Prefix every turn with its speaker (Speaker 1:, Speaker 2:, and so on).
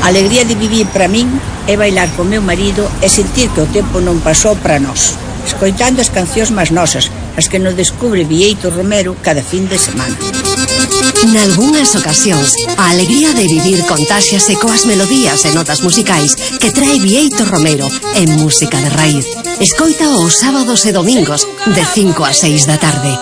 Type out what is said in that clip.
Speaker 1: A alegría de vivir para min é bailar co meu marido e sentir que o tempo non pasou para nós, escoitando as cancións máis nosas, as que nos descubre Bieito Romero cada fin de semana.
Speaker 2: Nalgúnas ocasións, a alegría de vivir contáxiase coas melodías e notas musicais que trae Bieito Romero en Música de Raíz. Escoita os sábados e domingos de 5 a 6 da tarde.